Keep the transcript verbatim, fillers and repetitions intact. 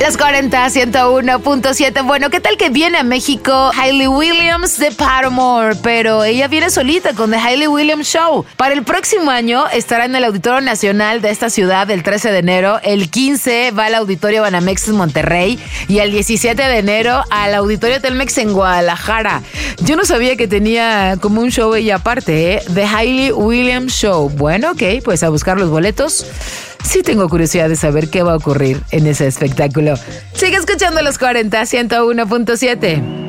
Las cuarenta, ciento uno punto siete. Bueno, ¿qué tal que viene a México Hayley Williams de Paramore? Pero ella viene solita con The Hayley Williams Show. Para el próximo año estará en el Auditorio Nacional de esta ciudad el trece de enero. El quince va al Auditorio Banamex en Monterrey. Y el diecisiete de enero al Auditorio Telmex en Guadalajara. Yo no sabía que tenía como un show ella aparte, ¿eh? The Hayley Williams Show. Bueno, ok, pues a buscar los boletos. Sí tengo curiosidad de saber qué va a ocurrir en ese espectáculo. Sigue escuchando los cuarenta, ciento uno punto siete.